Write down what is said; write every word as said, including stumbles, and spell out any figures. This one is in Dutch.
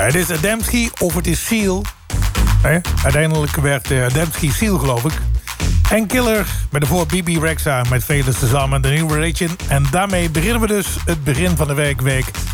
het is Adamski of het is Seal. Nee, uiteindelijk werd uh, Adamski Seal, geloof ik. En Killer met de voor B B Rexha met velen tezamen de New Religion. En daarmee beginnen we dus het begin van de werkweek